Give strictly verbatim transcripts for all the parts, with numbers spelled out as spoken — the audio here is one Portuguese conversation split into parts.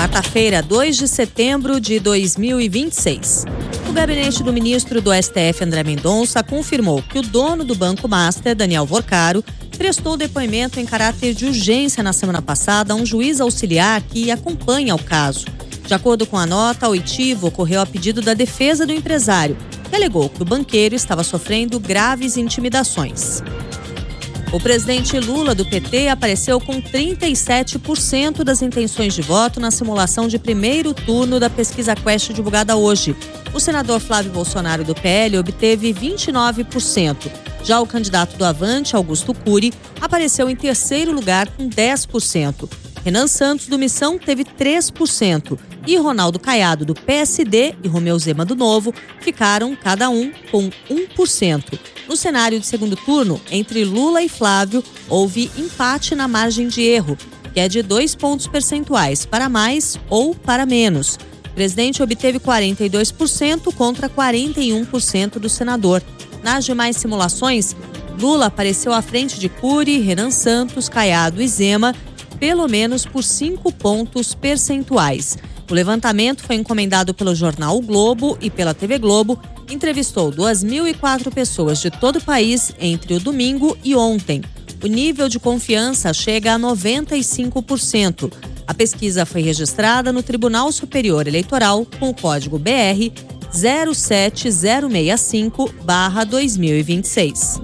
quarta-feira, dois de setembro de dois mil e vinte e seis. O gabinete do ministro do S T F, André Mendonça, confirmou que o dono do Banco Master, Daniel Vorcaro, prestou depoimento em caráter de urgência na semana passada a um juiz auxiliar que acompanha o caso. De acordo com a nota, a oitiva ocorreu a pedido da defesa do empresário, que alegou que o banqueiro estava sofrendo graves intimidações. O presidente Lula, do P T, apareceu com trinta e sete por cento das intenções de voto na simulação de primeiro turno da pesquisa Quest divulgada hoje. O senador Flávio Bolsonaro, do P L, obteve vinte e nove por cento. Já o candidato do Avante, Augusto Cury, apareceu em terceiro lugar com dez por cento. Renan Santos, do Missão, teve três por cento. E Ronaldo Caiado, do P S D, e Romeu Zema, do Novo, ficaram cada um com um por cento. No cenário de segundo turno, entre Lula e Flávio, houve empate na margem de erro, que é de dois pontos percentuais, para mais ou para menos. O presidente obteve quarenta e dois por cento contra quarenta e um por cento do senador. Nas demais simulações, Lula apareceu à frente de Cury, Renan Santos, Caiado e Zema, pelo menos por cinco pontos percentuais. O levantamento foi encomendado pelo jornal O Globo e pela T V Globo. Entrevistou duas mil e quatro pessoas de todo o país entre o domingo e ontem. O nível de confiança chega a noventa e cinco por cento. A pesquisa foi registrada no Tribunal Superior Eleitoral com o código B R zero sete zero seis cinco barra dois mil e vinte e seis.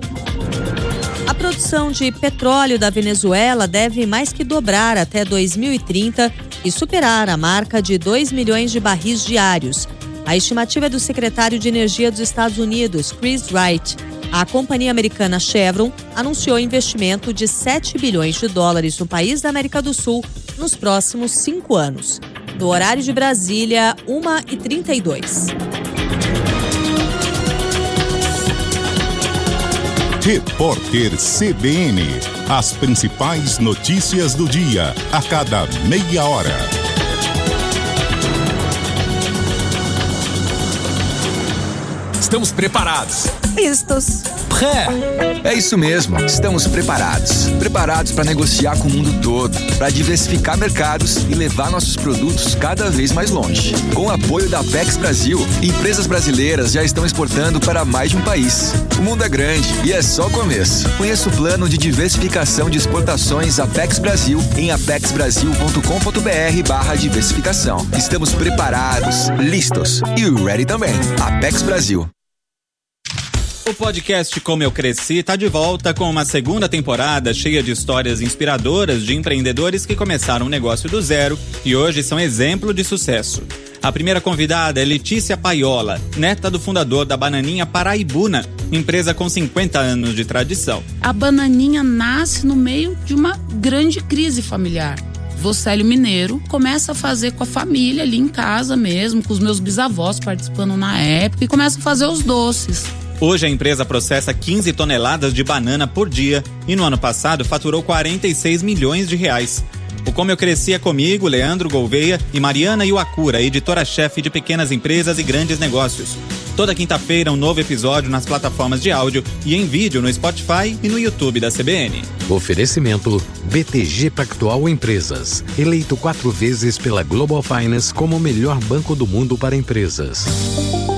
A produção de petróleo da Venezuela deve mais que dobrar até dois mil e trinta e superar a marca de dois milhões de barris diários. A estimativa é do secretário de Energia dos Estados Unidos, Chris Wright. A companhia americana Chevron anunciou investimento de sete bilhões de dólares no país da América do Sul nos próximos cinco anos. No horário de Brasília, uma e trinta e dois. Repórter C B N. As principais notícias do dia, a cada meia hora. Estamos preparados. Listos. Pré. É isso mesmo, estamos preparados. Preparados para negociar com o mundo todo, para diversificar mercados e levar nossos produtos cada vez mais longe. Com o apoio da Apex Brasil, empresas brasileiras já estão exportando para mais de um país. O mundo é grande e é só o começo. Conheça o plano de diversificação de exportações Apex Brasil em apex brasil ponto com ponto b r barra diversificação. Estamos preparados, listos e ready também. Apex Brasil. O podcast Como Eu Cresci está de volta com uma segunda temporada cheia de histórias inspiradoras de empreendedores que começaram um negócio do zero e hoje são exemplo de sucesso. A primeira convidada é Letícia Paiola, neta do fundador da Bananinha Paraibuna, empresa com cinquenta anos de tradição. A Bananinha nasce no meio de uma grande crise familiar. Vocélio Mineiro começa a fazer com a família ali em casa mesmo, com os meus bisavós participando na época, e começa a fazer os doces. Hoje a empresa processa quinze toneladas de banana por dia e no ano passado faturou quarenta e seis milhões de reais. O Como Eu Cresci é comigo, Leandro Gouveia e Mariana Iwakura, editora-chefe de pequenas empresas e grandes negócios. Toda quinta-feira um novo episódio nas plataformas de áudio e em vídeo no Spotify e no YouTube da C B N. Oferecimento B T G Pactual Empresas, eleito quatro vezes pela Global Finance como o melhor banco do mundo para empresas.